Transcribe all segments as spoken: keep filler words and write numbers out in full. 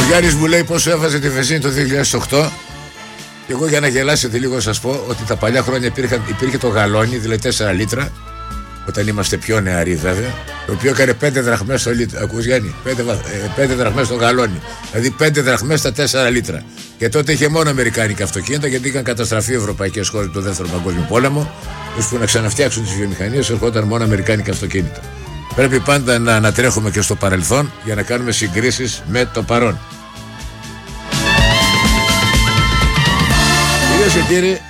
Γιάννης μου λέει πόσο έβαζε τη βενζίνη το δύο χιλιάδες οκτώ. Και εγώ για να γελάσετε λίγο σας πω ότι τα παλιά χρόνια υπήρχε, υπήρχε το γαλόνι, δηλαδή τέσσερα λίτρα, όταν είμαστε πιο νεαροί βέβαια, το οποίο έκανε πέντε δραχμές το λίτρο. Ακούς Γιάννη, πέντε δραχμές το γαλόνι. Δηλαδή πέντε δραχμές στα τέσσερα λίτρα. Και τότε είχε μόνο αμερικάνικα αυτοκίνητα, γιατί είχαν καταστραφεί ευρωπαϊκές χώρες του δεύτερο παγκόσμιο πόλεμο. Ώστε να ξαναφτιάξουν τις βιομηχανίες, ερχόταν μόνο αμερικάνικα αυτοκίνητα. Πρέπει πάντα να ανατρέχουμε και στο παρελθόν για να κάνουμε συγκρίσεις με το παρόν. Κυρίες και κύριοι,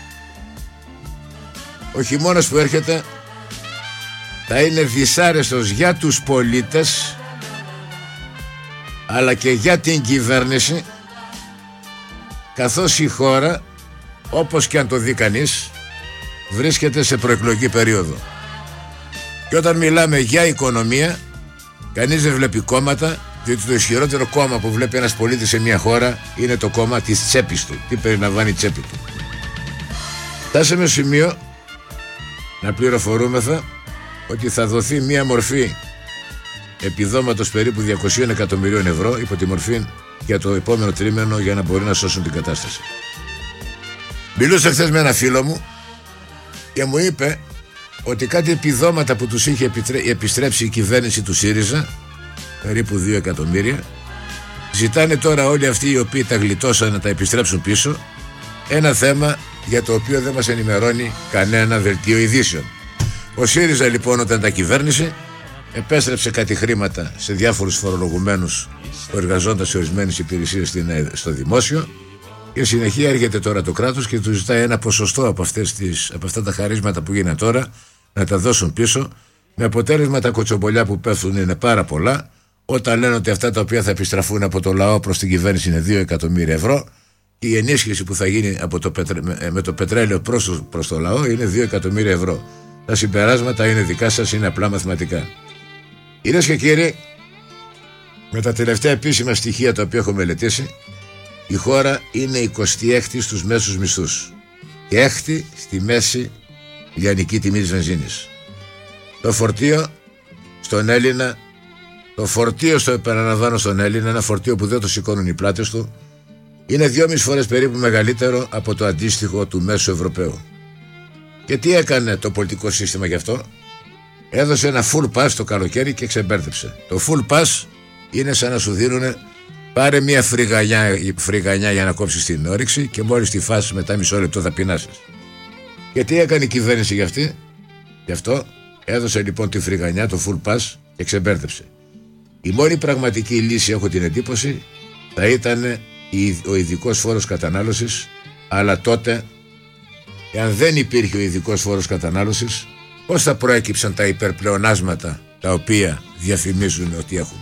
ο χειμώνας που έρχεται θα είναι δυσάρεστος για τους πολίτες, αλλά και για την κυβέρνηση, καθώς η χώρα, όπως και αν το δει κανείς, βρίσκεται σε προεκλογική περίοδο. Και όταν μιλάμε για οικονομία, κανείς δεν βλέπει κόμματα, διότι το ισχυρότερο κόμμα που βλέπει ένας πολίτης σε μια χώρα είναι το κόμμα της τσέπης του. Τι περιλαμβάνει η τσέπη του. Φτάσαμε στο σημείο να πληροφορούμεθα ότι θα δοθεί μια μορφή επιδόματος περίπου διακόσια εκατομμυρίων ευρώ υπό τη μορφή για το επόμενο τρίμηνο, για να μπορεί να σώσουν την κατάσταση. Μιλούσα χθες με ένα φίλο μου και μου είπε ότι κάτι επιδόματα που τους είχε επιστρέψει η κυβέρνηση του ΣΥΡΙΖΑ, περίπου δύο εκατομμύρια, ζητάνε τώρα όλοι αυτοί οι οποίοι τα γλιτώσαν να τα επιστρέψουν πίσω, ένα θέμα για το οποίο δεν μας ενημερώνει κανένα δελτίο ειδήσεων. Ο ΣΥΡΙΖΑ λοιπόν, όταν τα κυβέρνησε, επέστρεψε κάτι χρήματα σε διάφορους φορολογουμένους που εργαζόνταν σε ορισμένες υπηρεσίες στο δημόσιο, και συνεχεία έρχεται τώρα το κράτος και του ζητάει ένα ποσοστό από, αυτές τις, από αυτά τα χαρίσματα που γίνανε τώρα να τα δώσουν πίσω, με αποτέλεσμα τα κοτσομπολιά που πέφτουν είναι πάρα πολλά, όταν λένε ότι αυτά τα οποία θα επιστραφούν από το λαό προς την κυβέρνηση είναι δύο εκατομμύρια ευρώ, και η ενίσχυση που θα γίνει από το πετρε... με το πετρέλαιο προς, προς το λαό είναι δύο εκατομμύρια ευρώ. Τα συμπεράσματα είναι δικά σας, είναι απλά μαθηματικά. Κυρίες και κύριοι, με τα τελευταία επίσημα στοιχεία τα οποία έχω μελετήσει, η χώρα είναι εικοστή έκτη στους μέσους μισθούς και έκτη στη μέση λιανική τιμή της βενζίνης. Το φορτίο στον Έλληνα, το φορτίο στο επαναλαμβάνω στον Έλληνα, ένα φορτίο που δεν το σηκώνουν οι πλάτες του, είναι δυόμιση φορές περίπου μεγαλύτερο από το αντίστοιχο του μέσου Ευρωπαίου. Και τι έκανε το πολιτικό σύστημα γι' αυτό? Έδωσε ένα full pass το καλοκαίρι και ξεμπέρδεψε. Το full pass είναι σαν να σου δίνουνε πάρε μια φρυγανιά, φρυγανιά για να κόψεις την όρεξη και μόλις τη φας μετά μισό λεπτό θα πεινάσεις. Και τι έκανε η κυβέρνηση γι' αυτή? Γι' αυτό έδωσε λοιπόν τη φρυγανιά, το full pass, και ξεμπέρδεψε. Η μόνη πραγματική λύση, έχω την εντύπωση, θα ήταν ο ειδικός φόρος κατανάλωσης, αλλά τότε, εάν δεν υπήρχε ο ειδικός φόρος κατανάλωσης, πώς θα προέκυψαν τα υπερπλεονάσματα τα οποία διαφημίζουν ότι έχουμε?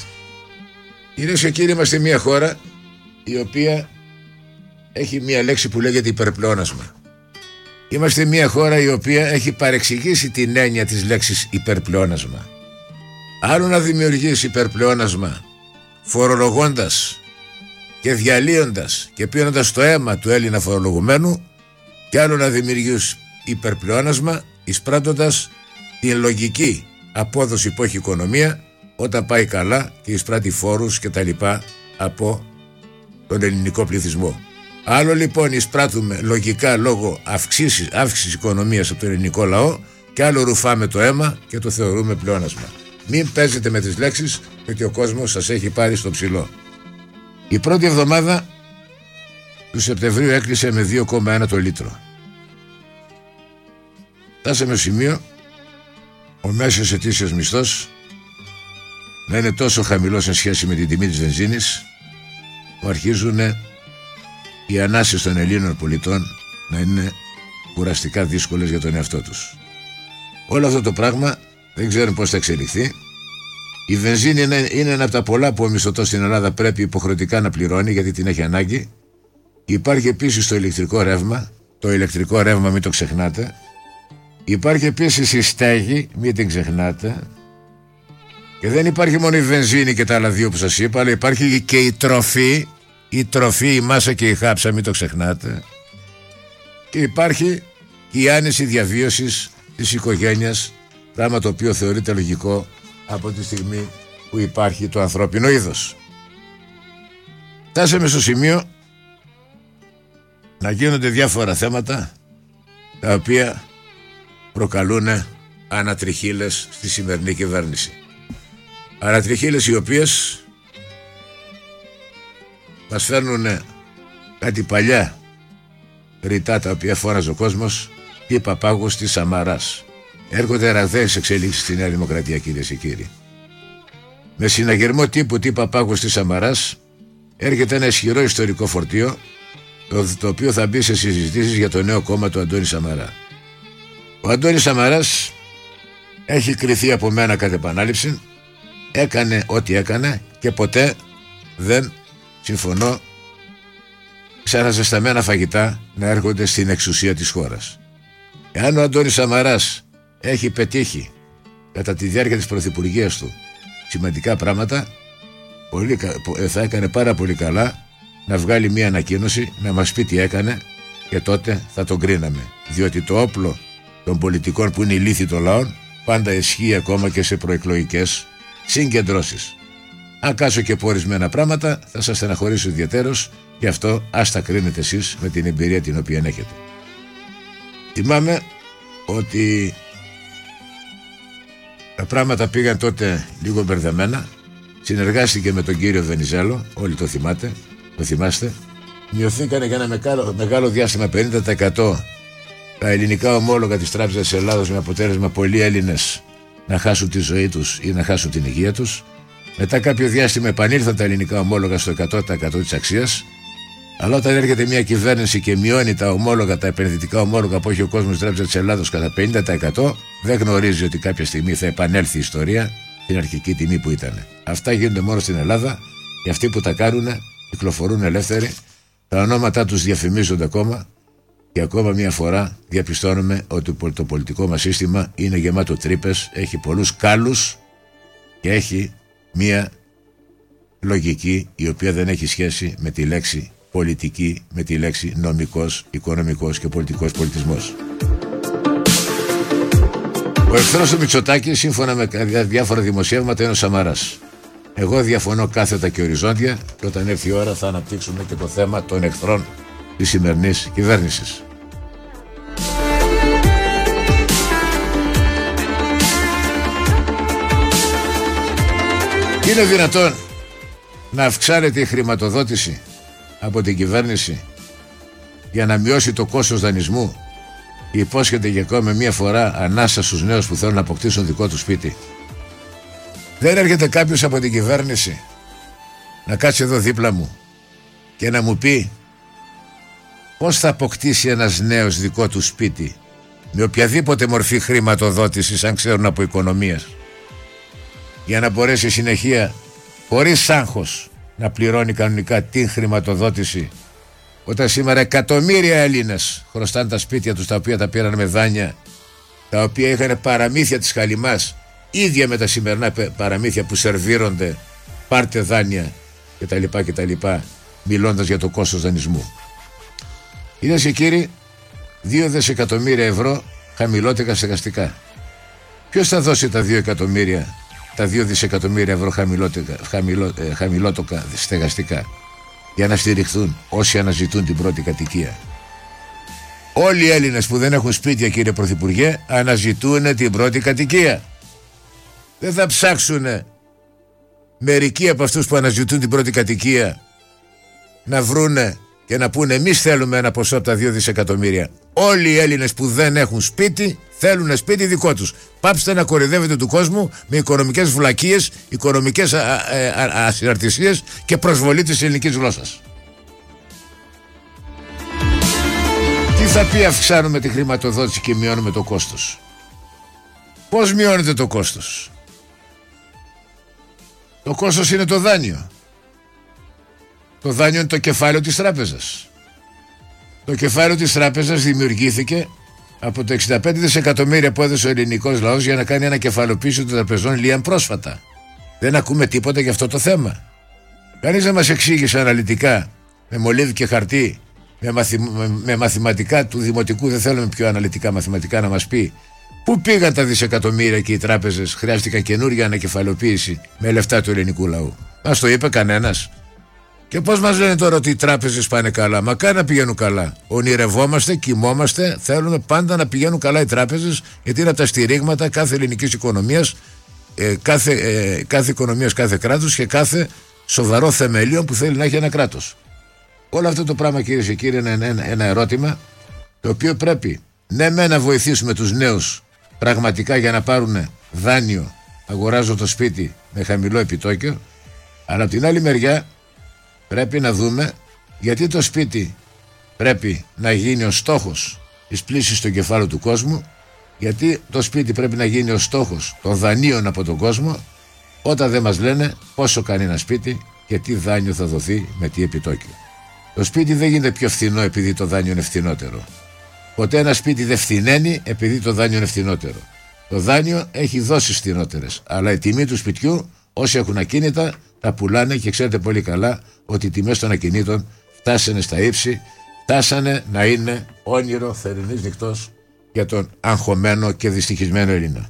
Κυρίες και κύριοι, είμαστε μια χώρα η οποία έχει μια λέξη που λέγεται υπερπλεόνασμα. Είμαστε μια χώρα η οποία έχει παρεξηγήσει την έννοια της λέξης υπερπλεόνασμα. Άλλο να δημιουργείς υπερπλεόνασμα φορολογώντας και διαλύοντας και πίνοντας το αίμα του Έλληνα φορολογουμένου, και άλλο να δημιουργείς υπερπλεόνασμα εισπράττοντας την λογική απόδοση που έχει η οικονομία όταν πάει καλά και εισπράττει φόρους και τα λοιπά από τον ελληνικό πληθυσμό. Άλλο λοιπόν εισπράττουμε λογικά λόγω αύξησης, αύξησης οικονομίας από τον ελληνικό λαό, και άλλο ρουφάμε το αίμα και το θεωρούμε πλεόνασμα. Μην παίζετε με τις λέξεις, γιατί ο κόσμος σας έχει πάρει στο ψηλό. Η πρώτη εβδομάδα του Σεπτεμβρίου έκλεισε με δύο κόμμα ένα το λίτρο. Φτάσαμε στο σημείο ο μέσος ετήσιος μισθός να είναι τόσο χαμηλό σε σχέση με την τιμή της βενζίνης, που αρχίζουν οι ανάσεις των Ελλήνων πολιτών να είναι κουραστικά δύσκολες για τον εαυτό τους. Όλο αυτό το πράγμα δεν ξέρουν πώς θα εξελιχθεί. Η βενζίνη είναι, είναι ένα από τα πολλά που ο μισθωτός στην Ελλάδα πρέπει υποχρεωτικά να πληρώνει, γιατί την έχει ανάγκη. Υπάρχει επίσης το ηλεκτρικό ρεύμα. Το ηλεκτρικό ρεύμα μην το ξεχνάτε. Υπάρχει επίσης η στέγη, μην την ξεχνάτε. Και δεν υπάρχει μόνο η βενζίνη και τα άλλα δύο που σας είπα, αλλά υπάρχει και η τροφή, η τροφή, η μάσα και η χάψα, μην το ξεχνάτε. Και υπάρχει και η άνεση διαβίωσης της οικογένειας, πράγμα το οποίο θεωρείται λογικό από τη στιγμή που υπάρχει το ανθρώπινο είδος. Φτάσαμε στο σημείο να γίνονται διάφορα θέματα τα οποία προκαλούν ανατριχύλες στη σημερινή κυβέρνηση. Ανατριχύλες οι οποίες μας φέρνουν κάτι παλιά ρητά τα οποία φόραζε ο κόσμος, τι Παπάγος της Σαμαράς. Έρχονται ραγδαίες εξελίξεις στη Νέα Δημοκρατία, κυρίες και κύριοι. Με συναγερμό τύπου τι Παπάγος της Σαμαράς έρχεται ένα ισχυρό ιστορικό φορτίο, το, το οποίο θα μπει σε συζητήσεις για το νέο κόμμα του Αντώνη Σαμαρά. Ο Αντώνης Σαμαράς έχει κριθεί από μένα κατ' επανάληψη, έκανε ό,τι έκανε και ποτέ δεν συμφωνώ ξαναζεσταμένα φαγητά να έρχονται στην εξουσία της χώρας. Εάν ο Αντώνης Σαμαράς έχει πετύχει κατά τη διάρκεια της πρωθυπουργίας του σημαντικά πράγματα, πολύ, θα έκανε πάρα πολύ καλά να βγάλει μια ανακοίνωση, να μας πει τι έκανε και τότε θα τον κρίναμε. Διότι το όπλο των πολιτικών που είναι η λύθη των λαών πάντα ισχύει ακόμα και σε προεκλογικές συγκεντρώσεις. Αν κάσω και πω ορισμένα πράγματα θα σας στεναχωρήσω ιδιαίτερος, γι' αυτό ας τα κρίνετε εσείς με την εμπειρία την οποία έχετε. Θυμάμαι ότι τα πράγματα πήγαν τότε λίγο μπερδεμένα. Συνεργάστηκε με τον κύριο Βενιζέλο, όλοι το θυμάτε, το θυμάστε. Μειωθήκανε για ένα μεγάλο, μεγάλο διάστημα πενήντα τοις εκατό τα ελληνικά ομόλογα της Τράπεζας της Ελλάδος, με αποτέλεσμα πολλοί Έλληνες να χάσουν τη ζωή τους ή να χάσουν την υγεία τους. Μετά κάποιο διάστημα επανήλθαν τα ελληνικά ομόλογα στο εκατό τοις εκατό της αξίας. Αλλά όταν έρχεται μια κυβέρνηση και μειώνει τα ομόλογα, τα επενδυτικά ομόλογα που έχει ο κόσμος της Τράπεζας της Ελλάδος κατά πενήντα τοις εκατό, δεν γνωρίζει ότι κάποια στιγμή θα επανέλθει η ιστορία στην αρχική τιμή που ήταν. Αυτά γίνονται μόνο στην Ελλάδα και αυτοί που τα κάνουν κυκλοφορούν ελεύθεροι. Τα ονόματά τους διαφημίζονται ακόμα και ακόμα μια φορά διαπιστώνουμε ότι το πολιτικό μας σύστημα είναι γεμάτο τρύπες, έχει πολλούς κάλους και έχει μια λογική η οποία δεν έχει σχέση με τη λέξη πολιτική, με τη λέξη νομικός, οικονομικός και πολιτικός πολιτισμός. Ο εχθρός του Μητσοτάκη, σύμφωνα με διάφορα δημοσιεύματα, είναι ο Σαμαράς. Εγώ διαφωνώ κάθετα και οριζόντια και όταν έρθει η ώρα θα αναπτύξουμε και το θέμα των εχθρών της σημερινής κυβέρνησης. Είναι δυνατόν να αυξάνεται η χρηματοδότηση από την κυβέρνηση για να μειώσει το κόστος δανεισμού και υπόσχεται και ακόμα μία φορά ανάσα στους νέους που θέλουν να αποκτήσουν δικό του σπίτι? Δεν έρχεται κάποιος από την κυβέρνηση να κάτσει εδώ δίπλα μου και να μου πει πώς θα αποκτήσει ένας νέος δικό του σπίτι με οποιαδήποτε μορφή χρηματοδότησης, αν ξέρουν από οικονομίας, για να μπορέσει συνεχεία χωρίς άγχος να πληρώνει κανονικά την χρηματοδότηση, όταν σήμερα εκατομμύρια Έλληνες χρωστάνε τα σπίτια τους, τα οποία τα πήραν με δάνεια, τα οποία είχαν παραμύθια της χαλιμάς, ίδια με τα σημερινά παραμύθια που σερβίρονται, πάρτε δάνεια κτλ, κτλ, μιλώντας για το κόστος δανεισμού. Κυρίες και κύριοι, δύο δισεκατομμύρια ευρώ χαμηλότερα στεγαστικά. Ποιος θα δώσει τα δύο εκατομμύρια, τα δύο δισεκατομμύρια ευρώ χαμηλότερα στεγαστικά για να στηριχθούν όσοι αναζητούν την πρώτη κατοικία? Όλοι οι Έλληνες που δεν έχουν σπίτια, κύριε Πρωθυπουργέ, αναζητούν την πρώτη κατοικία. Δεν θα ψάξουν μερικοί από αυτούς που αναζητούν την πρώτη κατοικία να βρούνε και να πούνε εμείς θέλουμε ένα ποσό από τα δύο δισεκατομμύρια. Όλοι οι Έλληνες που δεν έχουν σπίτι θέλουν σπίτι δικό τους. Πάψτε να κορυδεύετε του κόσμου με οικονομικές βλακίες, οικονομικές ασυναρτησίες και προσβολή της ελληνικής γλώσσας. Τι θα πει αυξάνουμε τη χρηματοδότηση και μειώνουμε το κόστος? Πώς μειώνεται το κόστος? Το κόστος είναι το δάνειο. Το δάνειο είναι το κεφάλαιο της τράπεζας. Το κεφάλαιο της τράπεζας δημιουργήθηκε από το εξήντα πέντε δισεκατομμύρια που έδωσε ο ελληνικός λαός για να κάνει ένα κεφαλοποίηση των τραπεζών λίαν πρόσφατα. Δεν ακούμε τίποτα για αυτό το θέμα. Κανείς δεν μας εξήγησε αναλυτικά, με μολύβι και χαρτί, με, μαθη... με μαθηματικά του δημοτικού, δεν θέλουμε πιο αναλυτικά μαθηματικά, να μας πει πού πήγαν τα δισεκατομμύρια και οι τράπεζες χρειάστηκαν καινούργια ανακεφαλοποίηση με λεφτά του ελληνικού λαού. Μας το είπε κανένας? Και Και πώς μας λένε τώρα ότι οι τράπεζες πάνε καλά? Μακάρι να πηγαίνουν καλά. Ονειρευόμαστε, κοιμόμαστε, θέλουμε πάντα να πηγαίνουν καλά οι τράπεζες, γιατί είναι από τα στηρίγματα κάθε ελληνικής οικονομίας, ε, κάθε, ε, κάθε οικονομίας, κάθε κράτους και κάθε σοβαρό θεμελίο που θέλει να έχει ένα κράτος. Όλο αυτό το πράγμα, κυρίες και κύριοι, είναι ένα, ένα ερώτημα το οποίο πρέπει ναι με να βοηθήσουμε τους νέους πραγματικά για να πάρουν δάνειο, αγοράζω το σπίτι με χαμηλό επιτόκιο, αλλά από την άλλη μεριά πρέπει να δούμε γιατί το σπίτι πρέπει να γίνει ο στόχος της πλύσης στο κεφάλαιο του κόσμου, γιατί το σπίτι πρέπει να γίνει ο στόχος των δανείων από τον κόσμο, όταν δεν μας λένε πόσο κάνει ένα σπίτι και τι δάνειο θα δοθεί με τι επιτόκιο. Το σπίτι δεν γίνεται πιο φθηνό επειδή το δάνειο είναι φθηνότερο. Ποτέ ένα σπίτι δεν φθηναίνει επειδή το δάνειο είναι φθηνότερο. Το δάνειο έχει δόσεις φθηνότερες, αλλά η τιμή του σπιτιού, όσοι έχουν ακίνητα, τα πουλάνε και ξέρετε πολύ καλά ότι οι τιμές των ακινήτων φτάσανε στα ύψη, φτάσανε να είναι όνειρο θερινής νυχτός για τον αγχωμένο και δυστυχισμένο Έλληνα.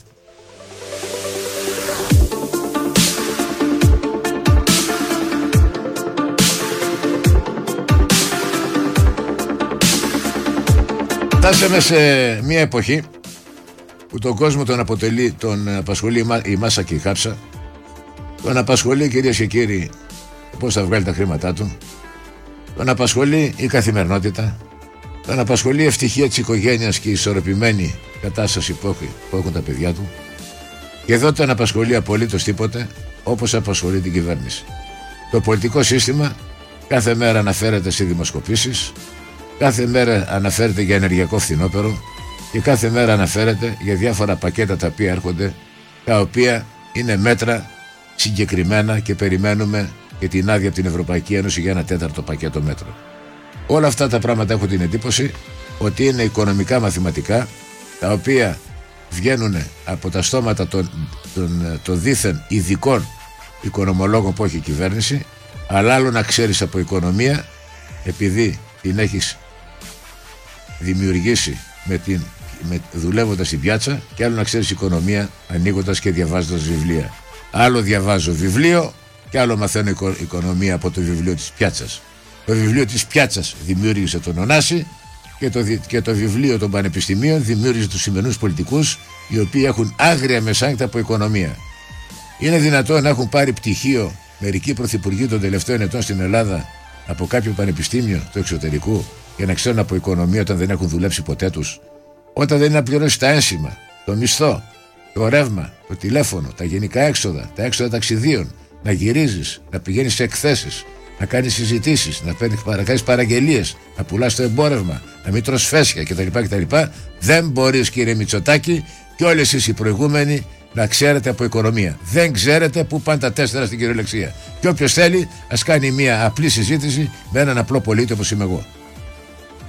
Φτάσαμε σε μια εποχή που τον κόσμο τον αποτελεί, τον απασχολεί η μάσα και η χάψα, τον απασχολεί, κυρίες και κύριοι, πώς θα βγάλει τα χρήματά του, τον απασχολεί η καθημερινότητα, τον απασχολεί η ευτυχία της οικογένειας και η ισορροπημένη κατάσταση που, έχει, που έχουν τα παιδιά του, και εδώ τον απασχολεί απολύτως τίποτε, όπως απασχολεί την κυβέρνηση. Το πολιτικό σύστημα κάθε μέρα αναφέρεται σε δημοσκοπήσεις, κάθε μέρα αναφέρεται για ενεργειακό φθινόπερο και κάθε μέρα αναφέρεται για διάφορα πακέτα τα οποία έρχονται, τα οποία είναι μέτρα συγκεκριμένα και περιμένουμε και την άδεια από την Ευρωπαϊκή Ένωση για ένα τέταρτο πακέτο μέτρων. Όλα αυτά τα πράγματα έχω την εντύπωση ότι είναι οικονομικά μαθηματικά, τα οποία βγαίνουν από τα στόματα των, των, των δίθεν ειδικών οικονομολόγων που έχει η κυβέρνηση, αλλά άλλο να ξέρεις από οικονομία επειδή την έχεις δημιουργήσει με την, με, δουλεύοντας στην πιάτσα, και άλλο να ξέρεις οικονομία ανοίγοντας και διαβάζοντας βιβλία. Άλλο διαβάζω βιβλίο και άλλο μαθαίνω οικο, οικονομία από το βιβλίο της πιάτσας. Το βιβλίο της πιάτσας δημιούργησε τον Ωνάση και το, και το βιβλίο των πανεπιστημίων δημιούργησε τους σημερινούς πολιτικούς, οι οποίοι έχουν άγρια μεσάνυχτα από οικονομία. Είναι δυνατόν να έχουν πάρει πτυχίο μερικοί πρωθυπουργοί των τελευταίων ετών στην Ελλάδα από κάποιο πανεπιστήμιο του εξωτερικού για να ξέρουν από οικονομία όταν δεν έχουν δουλέψει ποτέ τους? Όταν δεν είναι να πληρώσει τα ένσημα, το μισθό, το ρεύμα, το τηλέφωνο, τα γενικά έξοδα, τα έξοδα ταξιδίων, να γυρίζεις, να πηγαίνεις σε εκθέσεις, να κάνεις συζητήσεις, να, να κάνεις παραγγελίες, να πουλάς το εμπόρευμα, να μην τρως φέσια κτλ, κτλ. Δεν μπορείς, κύριε Μητσοτάκη, και όλοι εσείς οι προηγούμενοι, να ξέρετε από οικονομία. Δεν ξέρετε πού πάνε τα τέσσερα στην κυριολεξία. Και όποιος θέλει, ας κάνει μια απλή συζήτηση με έναν απλό πολίτη όπως είμαι εγώ.